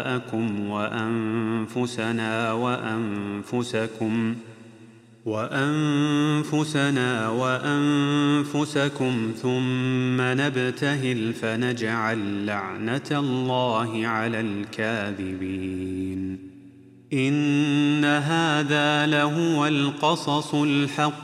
وأنفسكم ثم نبتهل فنجعل لعنة الله على الكاذبين. إن هذا لهو القصص الحق